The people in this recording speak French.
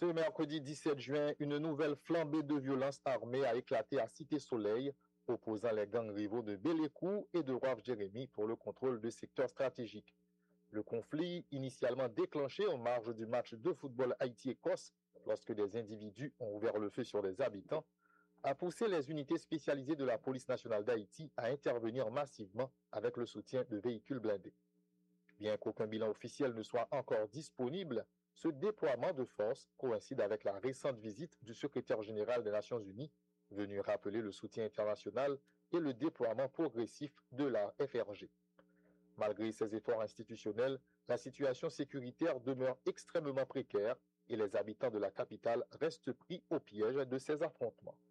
Ce mercredi 17 juin, une nouvelle flambée de violence armée a éclaté à Cité-Soleil, opposant les gangs rivaux de Bélécou et de Roivre-Jérémie pour le contrôle de secteurs stratégiques. Le conflit, initialement déclenché en marge du match de football Haïti-Écosse, lorsque des individus ont ouvert le feu sur des habitants, a poussé les unités spécialisées de la police nationale d'Haïti à intervenir massivement avec le soutien de véhicules blindés. Bien qu'aucun bilan officiel ne soit encore disponible, ce déploiement de force coïncide avec la récente visite du secrétaire général des Nations Unies, venu rappeler le soutien international et le déploiement progressif de la FRG. Malgré ces efforts institutionnels, la situation sécuritaire demeure extrêmement précaire et les habitants de la capitale restent pris au piège de ces affrontements.